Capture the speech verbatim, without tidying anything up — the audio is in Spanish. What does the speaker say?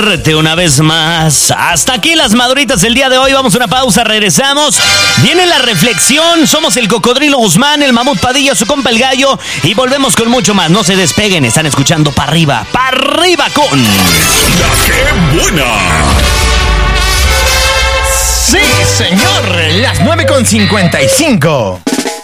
Una vez más, hasta aquí las maduritas del día de hoy. Vamos a una pausa, regresamos. Viene la reflexión. Somos el Cocodrilo Guzmán, el Mamut Padilla, su compa el Gallo. Y volvemos con mucho más. No se despeguen, están escuchando Pa' Arriba, Pa' Arriba con La Que Buena. Sí, señor, las nueve con cincuenta y cinco.